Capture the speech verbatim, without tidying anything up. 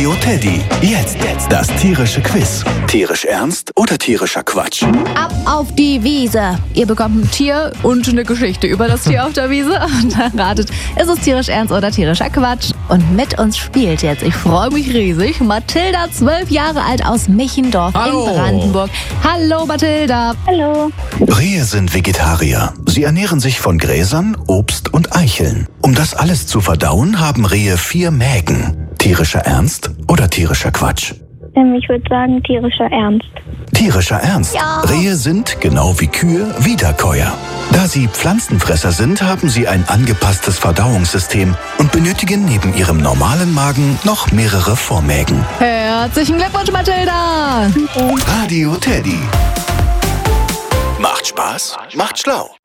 Radio Teddy. Jetzt, jetzt das tierische Quiz. Tierisch ernst oder tierischer Quatsch? Ab auf die Wiese. Ihr bekommt ein Tier und eine Geschichte über das Tier auf der Wiese. Und dann ratet, ist es tierisch ernst oder tierischer Quatsch? Und mit uns spielt jetzt, ich freue mich riesig, Mathilda, zwölf Jahre alt aus Michendorf Hallo. in Brandenburg. Hallo Mathilda. Hallo. Rehe sind Vegetarier. Sie ernähren sich von Gräsern, Obst und Eicheln. Um das alles zu verdauen, haben Rehe vier Mägen. Tierischer Ernst oder tierischer Quatsch? Ähm, ich würde sagen, tierischer Ernst. Tierischer Ernst. Ja. Rehe sind, genau wie Kühe, Wiederkäuer. Da sie Pflanzenfresser sind, haben sie ein angepasstes Verdauungssystem und benötigen neben ihrem normalen Magen noch mehrere Vormägen. Herzlichen Glückwunsch, Mathilda. Radio Teddy. Macht Spaß, macht schlau.